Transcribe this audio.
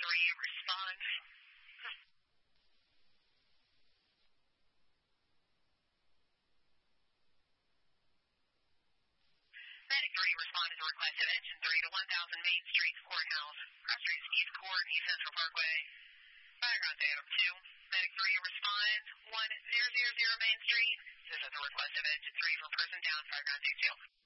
3, respond. Medic 3, respond to the request of engine 3 to 1000 Main Street Courthouse. Cross Streets East Court, East Central Parkway. Background Adam 2. Medic 3, respond 1000 Main Street. This is the request of engine 3 for person down, background 22.